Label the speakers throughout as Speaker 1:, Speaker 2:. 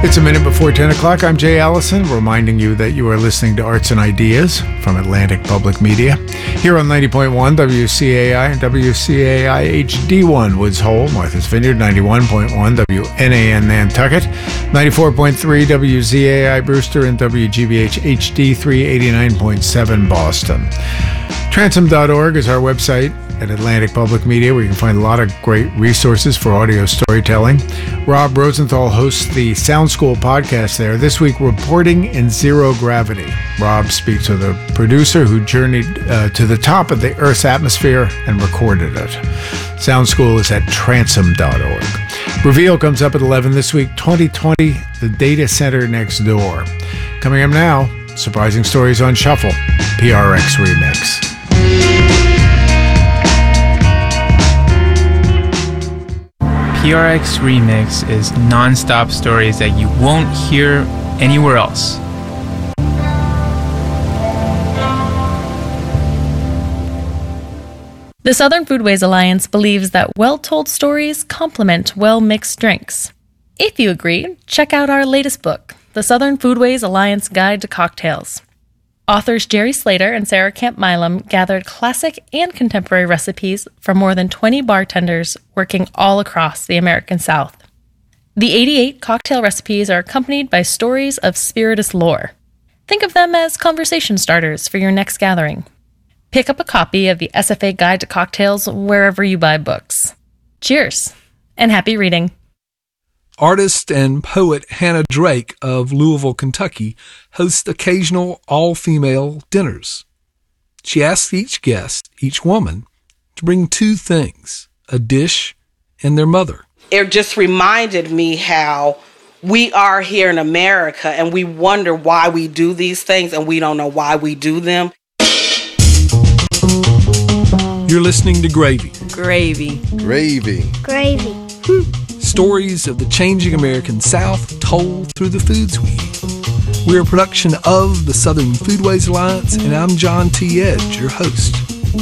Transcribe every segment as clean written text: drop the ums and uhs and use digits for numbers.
Speaker 1: It's a minute before 10 o'clock. I'm Jay Allison, reminding you that you are listening to Arts and Ideas from Atlantic Public Media. Here on 90.1 WCAI and WCAI HD1 Woods Hole, Martha's Vineyard, 91.1 WNAN Nantucket, 94.3 WZAI Brewster, and WGBH HD 389.7 Boston. Transom.org is our website at Atlantic Public Media, where you can find a lot of great resources for audio storytelling. Rob Rosenthal hosts the Sound School podcast there. This week, Reporting in Zero Gravity. Rob speaks with a producer who journeyed to the top of the Earth's atmosphere and recorded it. Sound School is at Transom.org. Reveal comes up at 11 this week, 2020, the data center next door. Coming up now, surprising stories on shuffle, PRX Remix.
Speaker 2: PRX Remix is non-stop stories that you won't hear anywhere else.
Speaker 3: The Southern Foodways Alliance believes that well-told stories complement well-mixed drinks. If you agree, check out our latest book, The Southern Foodways Alliance Guide to Cocktails. Authors Jerry Slater and Sarah Camp Milam gathered classic and contemporary recipes from more than 20 bartenders working all across the American South. The 88 cocktail recipes are accompanied by stories of spirituous lore. Think of them as conversation starters for your next gathering. Pick up a copy of the SFA Guide to Cocktails wherever you buy books. Cheers, and happy reading.
Speaker 4: Artist and poet Hannah Drake of Louisville, Kentucky, hosts occasional all-female dinners. She asks each guest, each woman, to bring two things, a dish and their mother.
Speaker 5: It just reminded me how we are here in America and we wonder why we do these things and we don't know why we do them.
Speaker 4: You're listening to Gravy.
Speaker 6: Gravy.
Speaker 7: Gravy.
Speaker 8: Gravy.
Speaker 4: Stories of the changing American South told through the foods we eat. We're a production of the Southern Foodways Alliance, and I'm John T. Edge, your host.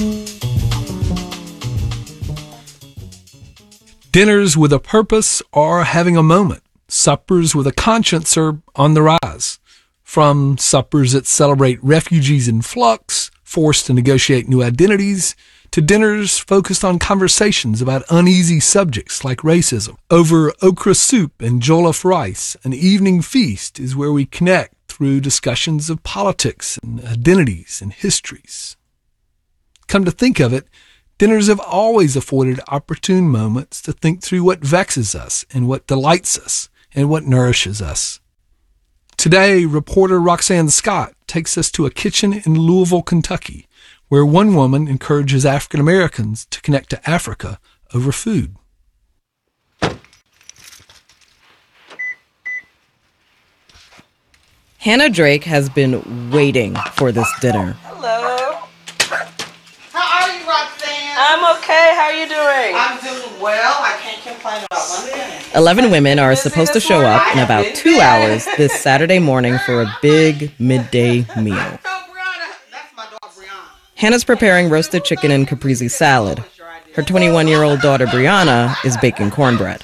Speaker 4: Dinners with a purpose are having a moment. Suppers with a conscience are on the rise. From suppers that celebrate refugees in flux, forced to negotiate new identities, to dinners focused on conversations about uneasy subjects like racism. Over okra soup and jollof rice, an evening feast is where we connect through discussions of politics and identities and histories. Come to think of it, dinners have always afforded opportune moments to think through what vexes us and what delights us and what nourishes us. Today, reporter Roxanne Scott takes us to a kitchen in Louisville, Kentucky, where one woman encourages African Americans to connect to Africa over food.
Speaker 6: Hannah Drake has been waiting for this dinner.
Speaker 5: Hello. How are you, Roxanne? I'm okay. How are you doing? I'm doing well. I can't complain about one thing.
Speaker 6: 11 women are supposed to show up in about 2 hours this Saturday morning for a big midday meal. Hannah's preparing roasted chicken and caprese salad. Her 21-year-old daughter, Brianna, is baking cornbread.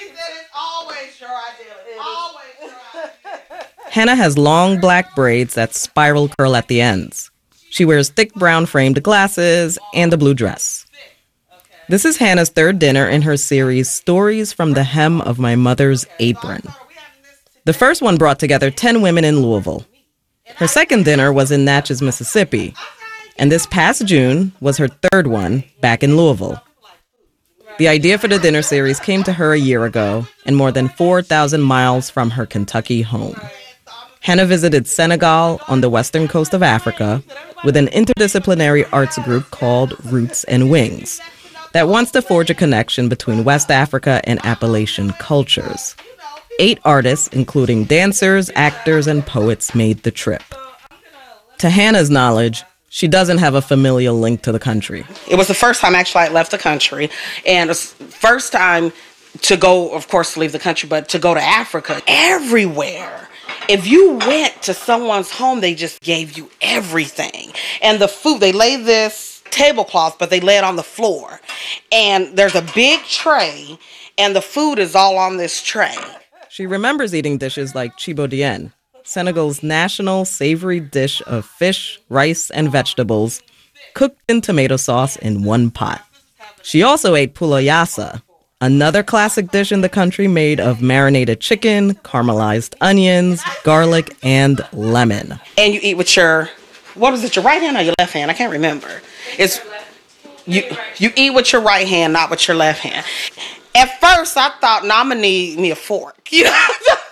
Speaker 6: Hannah has long black braids that spiral curl at the ends. She wears thick brown framed glasses and a blue dress. This is Hannah's third dinner in her series, Stories from the Hem of My Mother's Apron. The first one brought together 10 women in Louisville. Her second dinner was in Natchez, Mississippi. And this past June was her third one back in Louisville. The idea for the dinner series came to her a year ago and more than 4,000 miles from her Kentucky home. Hannah visited Senegal on the western coast of Africa with an interdisciplinary arts group called Roots and Wings that wants to forge a connection between West Africa and Appalachian cultures. 8 artists, including dancers, actors, and poets, made the trip. To Hannah's knowledge, she doesn't have a familial link to the country.
Speaker 5: It was the first time actually I left the country, and it was the first time to go, of course, to leave the country, but to go to Africa. Everywhere. If you went to someone's home, they just gave you everything. And the food, they lay this tablecloth, but they lay it on the floor. And there's a big tray, and the food is all on this tray.
Speaker 6: She remembers eating dishes like chibodien, Senegal's national savory dish of fish, rice, and vegetables, cooked in tomato sauce in one pot. She also ate puloyasa, another classic dish in the country made of marinated chicken, caramelized onions, garlic, and lemon.
Speaker 5: And you eat with your, what was it, your right hand or your left hand? I can't remember. It's you eat with your right hand, not with your left hand. At first, I thought, I'm going to need me a fork. You know?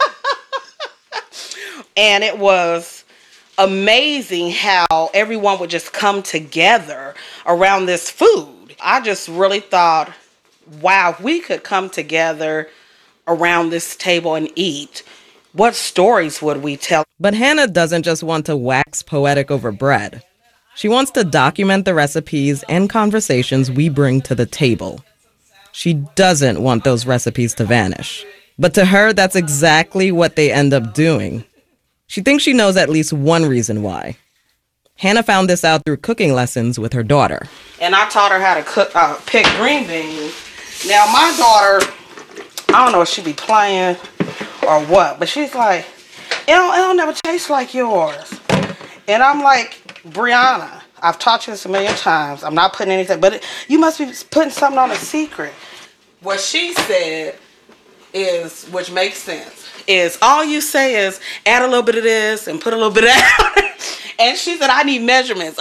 Speaker 5: And it was amazing how everyone would just come together around this food. I just really thought, wow, if we could come together around this table and eat, what stories would we tell?
Speaker 6: But Hannah doesn't just want to wax poetic over bread. She wants to document the recipes and conversations we bring to the table. She doesn't want those recipes to vanish. But to her, that's exactly what they end up doing. She thinks she knows at least one reason why. Hannah found this out through cooking lessons with her daughter.
Speaker 5: And I taught her how to pick green beans. Now, my daughter, I don't know if she be playing or what, but she's like, it'll never taste like yours. And I'm like, Brianna, I've taught you this a million times. I'm not putting anything, but you must be putting something on a secret. What she said is, which makes sense, is all you say is add a little bit of this and put a little bit of that. And she said, I need measurements.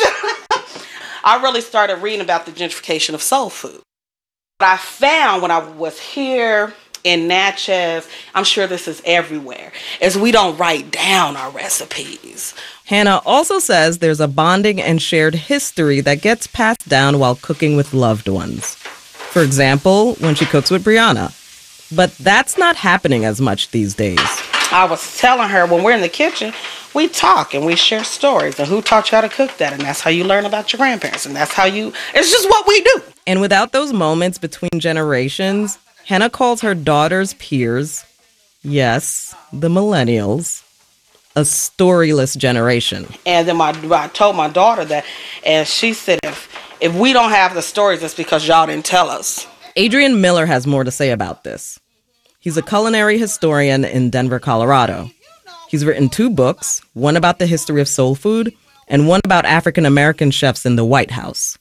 Speaker 5: I really started reading about the gentrification of soul food. What I found when I was here in Natchez, I'm sure this is everywhere, is we don't write down our recipes.
Speaker 6: Hannah also says there's a bonding and shared history that gets passed down while cooking with loved ones. For example, when she cooks with Brianna. But that's not happening as much these days.
Speaker 5: I was telling her, when we're in the kitchen, we talk and we share stories and who taught you how to cook that, and that's how you learn about your grandparents, and that's how it's just what we do.
Speaker 6: And without those moments between generations, Hannah calls her daughter's peers, yes, the millennials, a storyless generation.
Speaker 5: And then I told my daughter that, and she said, if we don't have the stories, it's because y'all didn't tell us.
Speaker 6: Adrian Miller has more to say about this. He's a culinary historian in Denver, Colorado. He's written 2 books, one about the history of soul food and one about African-American chefs in the White House.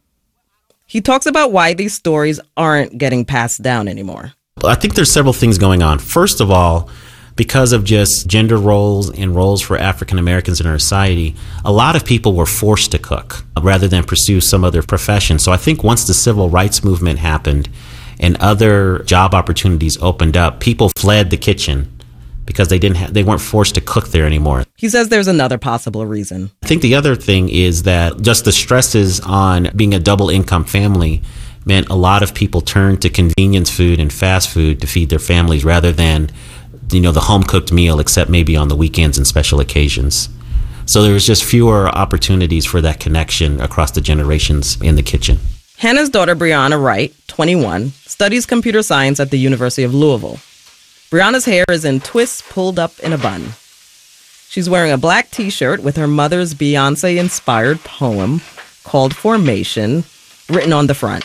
Speaker 6: He talks about why these stories aren't getting passed down anymore.
Speaker 7: I think there's several things going on. First of all, because of just gender roles and roles for African Americans in our society, a lot of people were forced to cook rather than pursue some other profession. So I think once the civil rights movement happened and other job opportunities opened up, people fled the kitchen because they weren't forced to cook there anymore.
Speaker 6: He says there's another possible reason.
Speaker 7: I think the other thing is that just the stresses on being a double income family meant a lot of people turned to convenience food and fast food to feed their families rather than, the home cooked meal, except maybe on the weekends and special occasions. So there was just fewer opportunities for that connection across the generations in the kitchen.
Speaker 6: Hannah's daughter, Brianna Wright, 21, studies computer science at the University of Louisville. Brianna's hair is in twists pulled up in a bun. She's wearing a black t-shirt with her mother's Beyonce-inspired poem called Formation written on the front.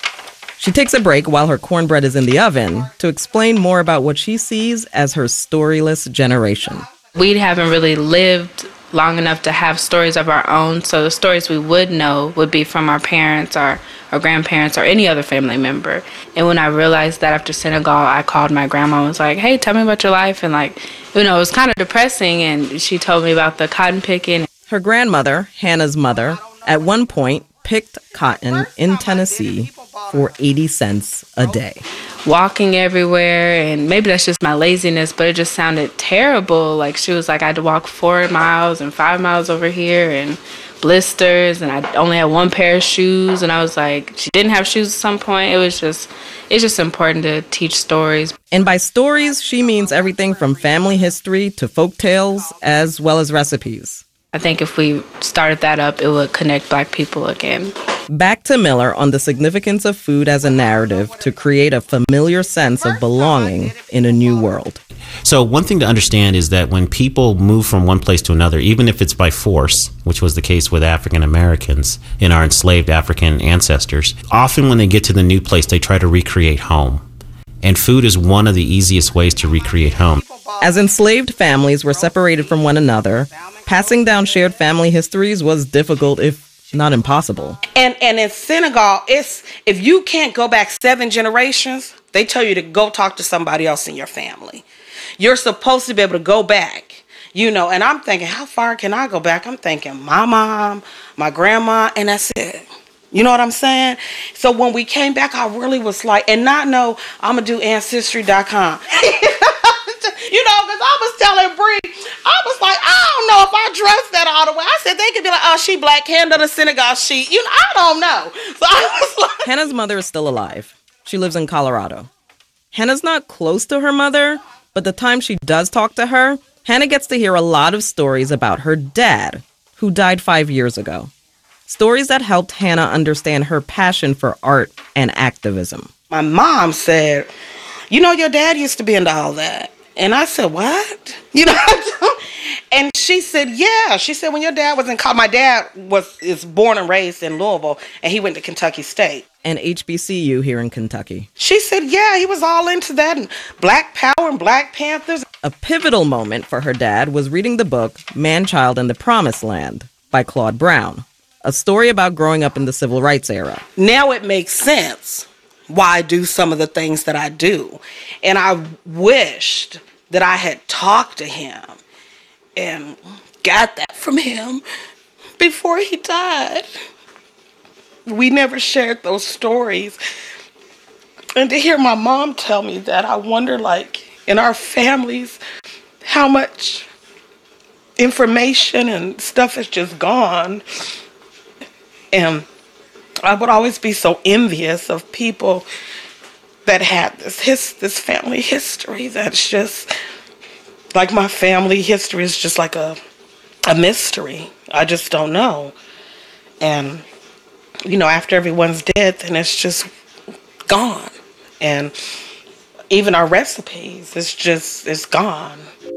Speaker 6: She takes a break while her cornbread is in the oven to explain more about what she sees as her storyless generation.
Speaker 8: We haven't really lived long enough to have stories of our own, so the stories we would know would be from our parents or our grandparents or any other family member. And when I realized that after Senegal, I called my grandma and was like, hey, tell me about your life. And it was kind of depressing, and she told me about the cotton picking.
Speaker 6: Her grandmother, Hannah's mother, at one point picked cotton in Tennessee for 80 cents a day.
Speaker 8: Walking everywhere, and maybe that's just my laziness, but it just sounded terrible. She was like, I had to walk 4 miles and 5 miles over here and blisters, and I only had 1 pair of shoes, and I was like, she didn't have shoes at some point. It's just important to teach stories.
Speaker 6: And by stories, she means everything from family history to folk tales, as well as recipes.
Speaker 8: I think if we started that up, it would connect Black people again.
Speaker 6: Back to Miller on the significance of food as a narrative to create a familiar sense of belonging in a new world.
Speaker 7: So one thing to understand is that when people move from one place to another, even if it's by force, which was the case with African Americans and our enslaved African ancestors, often when they get to the new place, they try to recreate home. And food is one of the easiest ways to recreate home.
Speaker 6: As enslaved families were separated from one another, passing down shared family histories was difficult, if not impossible.
Speaker 5: And in Senegal, it's if you can't go back 7 generations, they tell you to go talk to somebody else in your family. You're supposed to be able to go back, and I'm thinking, how far can I go back? I'm thinking my mom, my grandma, and that's it. You know what I'm saying? So when we came back, I really was like, and not know I'm going to do Ancestry.com. Because I was telling Bree, I was like, I don't know if I dressed that all the way. I said, they could be like, oh, she black, hand of the Senegal, I don't know. So I was like.
Speaker 6: Hannah's mother is still alive. She lives in Colorado. Hannah's not close to her mother, but the time she does talk to her, Hannah gets to hear a lot of stories about her dad, who died 5 years ago. Stories that helped Hannah understand her passion for art and activism.
Speaker 5: My mom said, your dad used to be into all that. And I said, what? And she said, yeah. She said, when your dad was in college, my dad is born and raised in Louisville, and he went to Kentucky State.
Speaker 6: And HBCU here in Kentucky.
Speaker 5: She said, yeah, he was all into that, and Black Power and Black Panthers.
Speaker 6: A pivotal moment for her dad was reading the book Man-Child and the Promised Land by Claude Brown, a story about growing up in the civil rights era.
Speaker 5: Now it makes sense why I do some of the things that I do. And I wished that I had talked to him and got that from him before he died. We never shared those stories. And to hear my mom tell me that, I wonder, in our families, how much information and stuff is just gone. And I would always be so envious of people that had this family history that's just, like my family history is just like a mystery. I just don't know. And, after everyone's dead, then it's just gone. And even our recipes, it's gone.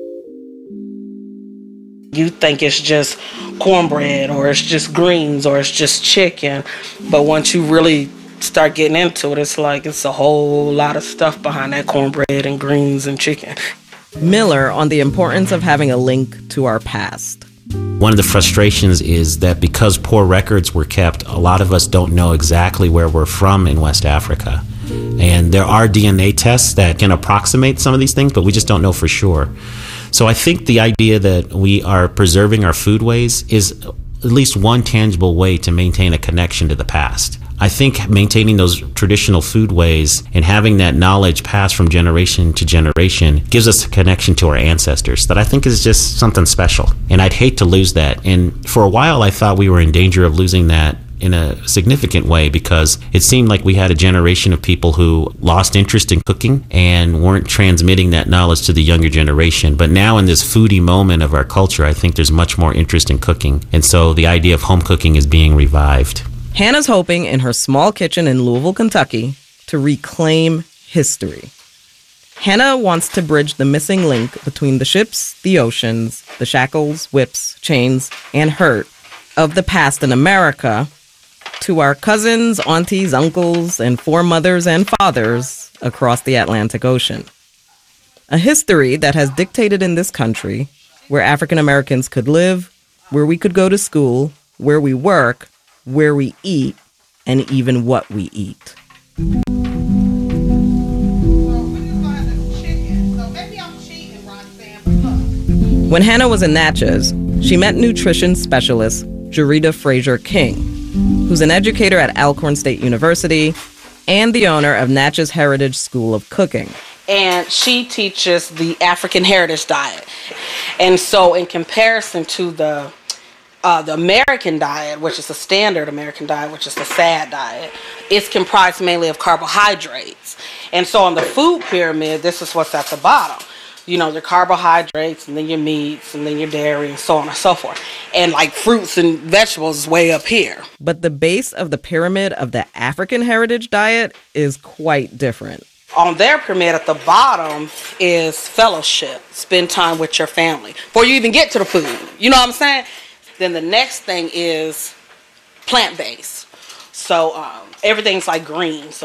Speaker 5: You think it's just cornbread or it's just greens or it's just chicken. But once you really start getting into it, it's like it's a whole lot of stuff behind that cornbread and greens and chicken.
Speaker 6: Miller on the importance of having a link to our past.
Speaker 7: One of the frustrations is that because poor records were kept, a lot of us don't know exactly where we're from in West Africa. And there are DNA tests that can approximate some of these things, but we just don't know for sure. So I think the idea that we are preserving our foodways is at least one tangible way to maintain a connection to the past. I think maintaining those traditional foodways and having that knowledge passed from generation to generation gives us a connection to our ancestors that I think is just something special. And I'd hate to lose that. And for a while, I thought we were in danger of losing that in a significant way because it seemed like we had a generation of people who lost interest in cooking and weren't transmitting that knowledge to the younger generation. But now in this foodie moment of our culture, I think there's much more interest in cooking. And so the idea of home cooking is being revived.
Speaker 6: Hannah's hoping in her small kitchen in Louisville, Kentucky, to reclaim history. Hannah wants to bridge the missing link between the ships, the oceans, the shackles, whips, chains, and hurt of the past in America to our cousins, aunties, uncles, and foremothers and fathers across the Atlantic Ocean. A history that has dictated in this country where African Americans could live, where we could go to school, where we work, where we eat, and even what we eat. When Hannah was in Natchez, she met nutrition specialist Jarita Frazier King, who's an educator at Alcorn State University and the owner of Natchez Heritage School of Cooking.
Speaker 5: And she teaches the African Heritage Diet. And so in comparison to the American diet, which is the standard American diet, which is the SAD diet, it's comprised mainly of carbohydrates. And so on the food pyramid, this is what's at the bottom. The carbohydrates, and then your meats, and then your dairy, and so on and so forth. And like fruits and vegetables is way up here.
Speaker 6: But the base of the pyramid of the African Heritage Diet is quite different.
Speaker 5: On their pyramid at the bottom is fellowship, spend time with your family, before you even get to the food. You know what I'm saying? Then the next thing is plant-based. So everything's like green. So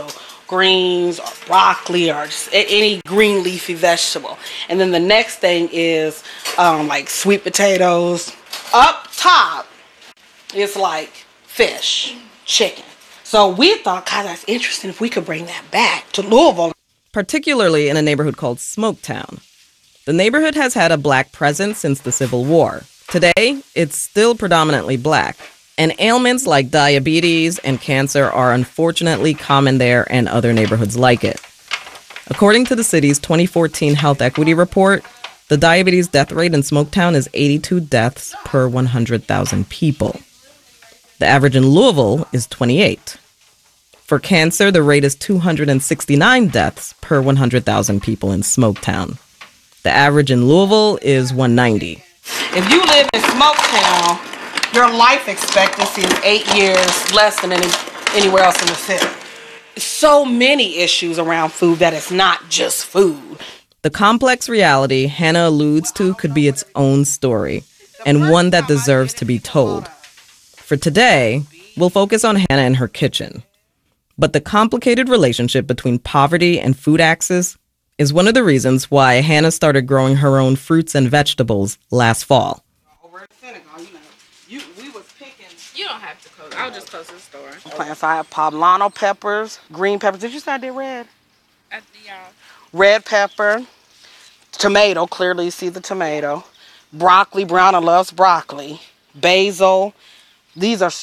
Speaker 5: greens or broccoli or just any green leafy vegetable. And then the next thing is like sweet potatoes. Up top is like fish, chicken. So we thought, God, that's interesting if we could bring that back to Louisville.
Speaker 6: Particularly in a neighborhood called Smoketown. The neighborhood has had a black presence since the Civil War. Today, it's still predominantly black, and ailments like diabetes and cancer are unfortunately common there and other neighborhoods like it. According to the city's 2014 Health Equity Report, the diabetes death rate in Smoketown is 82 deaths per 100,000 people. The average in Louisville is 28. For cancer, the rate is 269 deaths per 100,000 people in Smoketown. The average in Louisville is 190.
Speaker 5: If you live in Smoketown, your life expectancy is 8 years less than anywhere else in the city. So many issues around food that it's not just food.
Speaker 6: The complex reality Hannah alludes to could be its own story, and one that deserves to be told. For today, we'll focus on Hannah and her kitchen. But the complicated relationship between poverty and food access is one of the reasons why Hannah started growing her own fruits and vegetables last fall.
Speaker 5: Over in Senegal, we was picking.
Speaker 8: You don't have to close. I'll just close the store.
Speaker 5: Plants. I have poblano peppers, green peppers. Did you say I did red?
Speaker 8: Yeah.
Speaker 5: Red pepper, tomato. Clearly, you see the tomato. Broccoli. Brianna loves broccoli. Basil. These are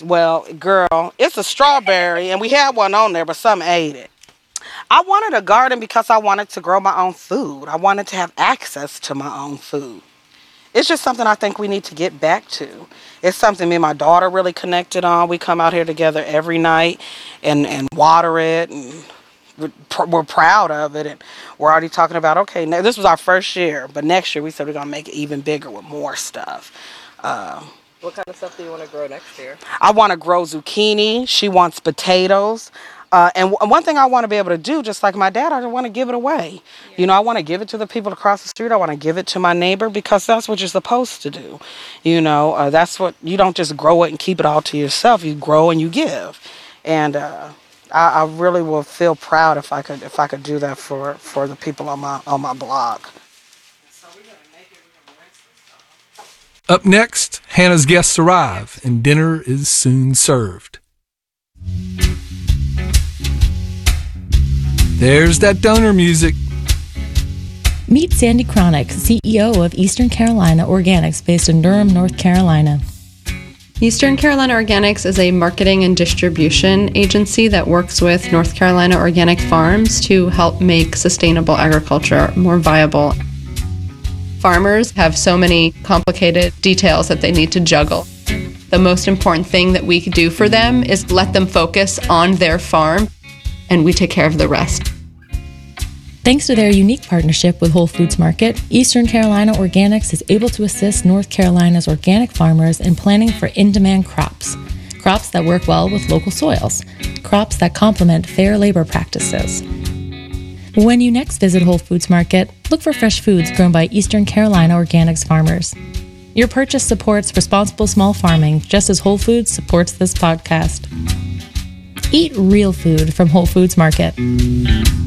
Speaker 5: it's a strawberry, and we had one on there, but some ate it. I wanted a garden because I wanted to grow my own food. I wanted to have access to my own food. It's just something I think we need to get back to. It's something me and my daughter really connected on. We come out here together every night and water it, and we're proud of it. And we're already talking about, okay, now this was our first year, but next year we said we're going to make it even bigger with more stuff.
Speaker 6: What kind of stuff do you want to grow next year?
Speaker 5: I want to grow zucchini. She wants potatoes. And one thing I want to be able to do, just like my dad, I don't want to give it away. Yeah. I want to give it to the people across the street. I want to give it to my neighbor because that's what you're supposed to do. That's what, you don't just grow it and keep it all to yourself. You grow and you give. And I really will feel proud if I could do that for the people on my block.
Speaker 4: Up next, Hannah's guests arrive, and dinner is soon served. There's that donor music.
Speaker 3: Meet Sandy Cronick, CEO of Eastern Carolina Organics based in Durham, North Carolina.
Speaker 9: Eastern Carolina Organics is a marketing and distribution agency that works with North Carolina organic farms to help make sustainable agriculture more viable. Farmers have so many complicated details that they need to juggle. The most important thing that we do for them is let them focus on their farm, and we take care of the rest.
Speaker 3: Thanks to their unique partnership with Whole Foods Market, Eastern Carolina Organics is able to assist North Carolina's organic farmers in planning for in-demand crops that work well with local soils, crops that complement fair labor practices. When you next visit Whole Foods Market, look for fresh foods grown by Eastern Carolina Organics farmers. Your purchase supports responsible small farming, just as Whole Foods supports this podcast. Eat real food from Whole Foods Market.